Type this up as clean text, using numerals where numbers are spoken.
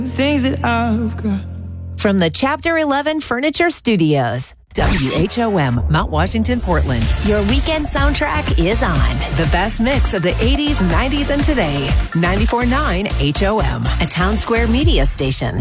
things that I've got. From the Chapter 11 Furniture Studios, WHOM, Mount Washington, Portland. Your weekend soundtrack is on. The best mix of the 80s, 90s, and today. 94.9 HOM, a Town Square media station.